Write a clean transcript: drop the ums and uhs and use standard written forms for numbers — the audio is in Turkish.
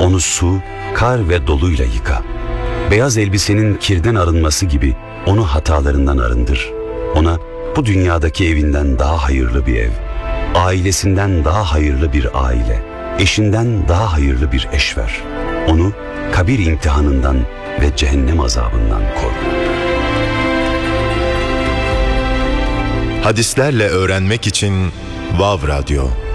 Onu su, kar ve doluyla yıka. Beyaz elbisenin kirden arınması gibi onu hatalarından arındır. Ona bu dünyadaki evinden daha hayırlı bir ev, ailesinden daha hayırlı bir aile, eşinden daha hayırlı bir eş ver. Onu kabir imtihanından ve cehennem azabından koru. Hadislerle öğrenmek için Vav Radyo.